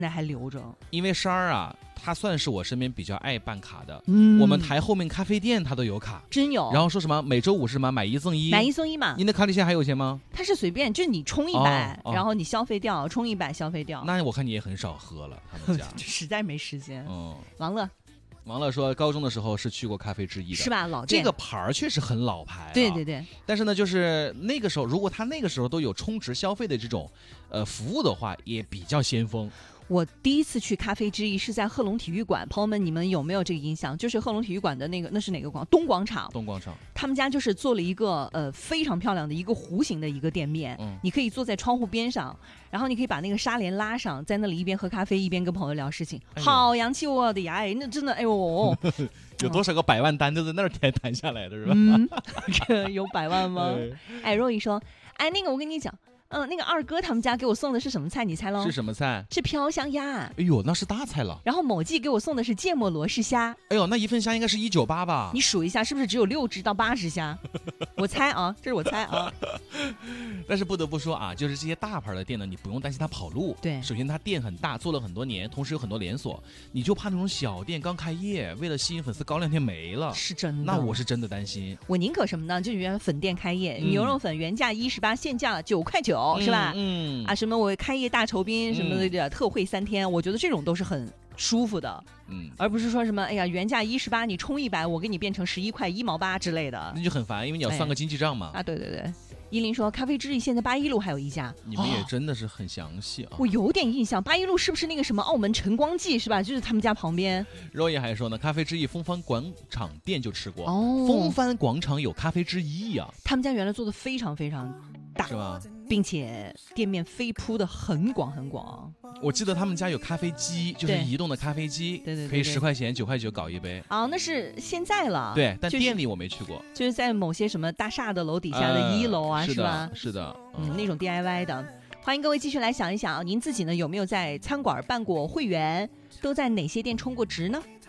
那还留着。 因为珊儿啊，他算是我身边比较爱办卡的。我们台后面咖啡店他都有卡， 真有。 然后说什么每周5是什么买1赠1， 买1送1嘛。 您的卡里现在还有钱吗？ 他是随便，就是你充100，然后你消费掉，充100消费掉。 那我看你也很少喝了，他们家实在没时间。王乐说高中的时候是去过咖啡之一的， 是吧？老店这个牌儿确实很老牌。 对。 但是呢，就是那个时候，如果他那个时候都有充值消费的这种服务的话，也比较先锋。 我第一次去咖啡之一是在贺龙体育馆，朋友们，你们有没有这个印象？就是贺龙体育馆的那是哪个东广场？ 东广场， 他们家就是做了一个非常漂亮的一个弧形的一个店面，你可以坐在窗户边上，然后你可以把那个纱帘拉上，在那里一边喝咖啡一边跟朋友聊事情，好洋气，我的呀！那真的，哎呦， 有多少个100万单都在那儿谈下来的是吧？ 这有100万吗？哎，若依说，哎，那个我跟你讲。那个二哥他们家给我送的是什么菜？你猜喽？ 是什么菜？ 是飘香鸭。 哎呦，那是大菜了。 然后某记给我送的是芥末罗氏虾。 哎呦，那一份虾应该是198吧？ 你数一下，是不是只有6只到8只虾？我猜啊，这是我猜啊。 但是不得不说啊，就是这些大牌的店呢，你不用担心它跑路。 对， 首先它店很大，做了很多年，同时有很多连锁，你就怕那种小店刚开业，为了吸引粉丝，搞2天没了。 是真的。 那我是真的担心。 我宁可什么呢？就原粉店开业，牛肉粉原价18，现价9块9，是吧？什么我开业大酬宾什么的，特惠3天，我觉得这种都是很舒服的，而不是说什么哎呀原价18，你充100，我给你变成11块1毛8之类的， 那就很烦，因为你要算个经济账嘛。 对。依林说咖啡之翼现在8一路还有一家， 你们也真的是很详细啊。 我有点印象，8一路是不是那个什么澳门晨光记是吧？就是他们家旁边。 若叶还说呢，咖啡之翼风帆广场店就吃过。风帆广场有咖啡之翼啊。 他们家原来做的非常非常大， 是吧？ 并且店面飞铺的很广很广。 我记得他们家有咖啡机，就是移动的咖啡机， 对， 可以10块钱9块9搞一杯。 那是现在了。 对，但店里我没去过， 就是在某些什么大厦的楼底下的1楼啊，是吧？ 是的， 那种 DIY 的。欢迎各位继续来想一想，您自己呢有没有在餐馆办过会员？都在哪些店充过值呢？